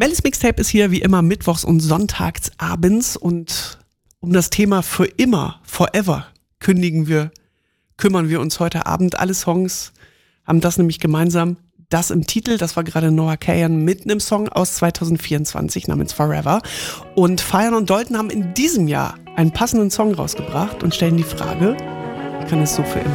Mellis Mixtape ist hier wie immer mittwochs und sonntags abends und um das Thema für immer, forever kümmern wir uns heute Abend. Alle Songs haben das nämlich gemeinsam. Das im Titel, das war gerade Noah Kahan mit einem Song aus 2024 namens Forever. Und Feiern und Dalton haben in diesem Jahr einen passenden Song rausgebracht und stellen die Frage, kann es so für immer